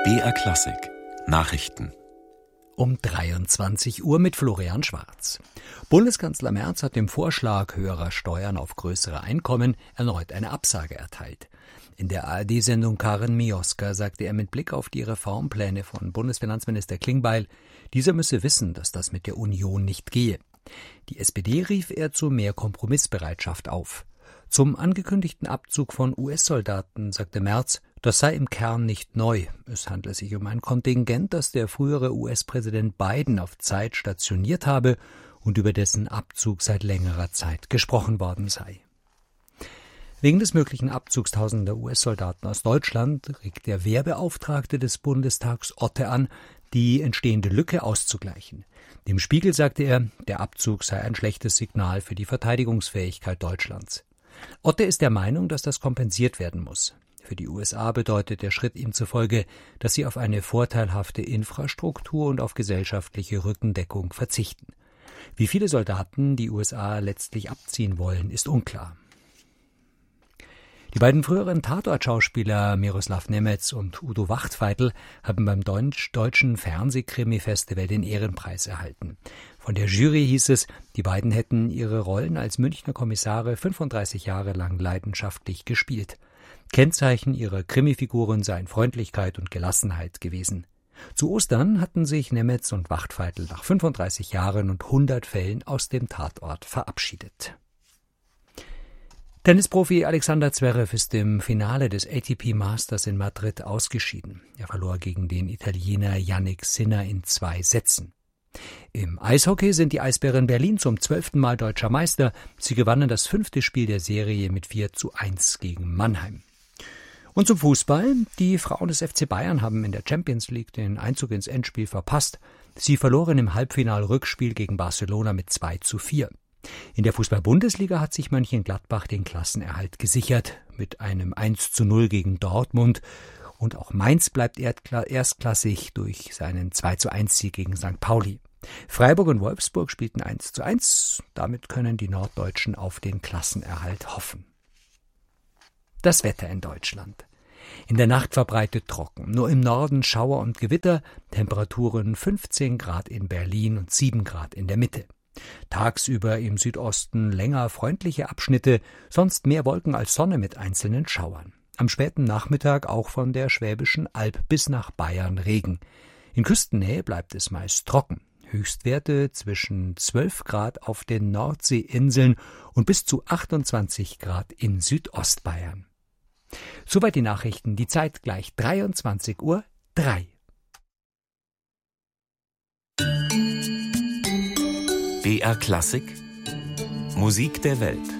BR Klassik Nachrichten um 23 Uhr mit Florian Schwarz. Bundeskanzler Merz hat dem Vorschlag höherer Steuern auf größere Einkommen erneut eine Absage erteilt. In der ARD-Sendung Karin Mioska sagte er mit Blick auf die Reformpläne von Bundesfinanzminister Klingbeil, dieser müsse wissen, dass das mit der Union nicht gehe. Die SPD rief er zu mehr Kompromissbereitschaft auf. Zum angekündigten Abzug von US-Soldaten sagte Merz, das sei im Kern nicht neu. Es handle sich um ein Kontingent, das der frühere US-Präsident Biden auf Zeit stationiert habe und über dessen Abzug seit längerer Zeit gesprochen worden sei. Wegen des möglichen Abzugs tausender US-Soldaten aus Deutschland regt der Wehrbeauftragte des Bundestags Otte an, die entstehende Lücke auszugleichen. Dem Spiegel sagte er, der Abzug sei ein schlechtes Signal für die Verteidigungsfähigkeit Deutschlands. Otte ist der Meinung, dass das kompensiert werden muss. Für die USA bedeutet der Schritt ihm zufolge, dass sie auf eine vorteilhafte Infrastruktur und auf gesellschaftliche Rückendeckung verzichten. Wie viele Soldaten die USA letztlich abziehen wollen, ist unklar. Die beiden früheren Tatort-Schauspieler Miroslav Nemetz und Udo Wachtveitl haben beim Deutschen Fernsehkrimi-Festival den Ehrenpreis erhalten. Von der Jury hieß es, die beiden hätten ihre Rollen als Münchner Kommissare 35 Jahre lang leidenschaftlich gespielt. Kennzeichen ihrer Krimifiguren seien Freundlichkeit und Gelassenheit gewesen. Zu Ostern hatten sich Nemetz und Wachtveitl nach 35 Jahren und 100 Fällen aus dem Tatort verabschiedet. Tennisprofi Alexander Zverev ist im Finale des ATP Masters in Madrid ausgeschieden. Er verlor gegen den Italiener Jannik Sinner in 2 Sätzen. Im Eishockey sind die Eisbären Berlin zum 12. Mal deutscher Meister. Sie gewannen das 5. Spiel der Serie mit 4:1 gegen Mannheim. Und zum Fußball. Die Frauen des FC Bayern haben in der Champions League den Einzug ins Endspiel verpasst. Sie verloren im Halbfinal-Rückspiel gegen Barcelona mit 2:4. In der Fußball-Bundesliga hat sich Mönchengladbach den Klassenerhalt gesichert mit einem 1:0 gegen Dortmund. Und auch Mainz bleibt erstklassig durch seinen 2:1-Sieg gegen St. Pauli. Freiburg und Wolfsburg spielten 1:1. Damit können die Norddeutschen auf den Klassenerhalt hoffen. Das Wetter in Deutschland. In der Nacht verbreitet trocken. Nur im Norden Schauer und Gewitter. Temperaturen 15 Grad in Berlin und 7 Grad in der Mitte. Tagsüber im Südosten länger freundliche Abschnitte, sonst mehr Wolken als Sonne mit einzelnen Schauern. Am späten Nachmittag auch von der Schwäbischen Alb bis nach Bayern Regen. In Küstennähe bleibt es meist trocken. Höchstwerte zwischen 12 Grad auf den Nordseeinseln und bis zu 28 Grad in Südostbayern. Soweit die Nachrichten, die Zeit gleich 23:03 Uhr. BR Klassik Musik der Welt.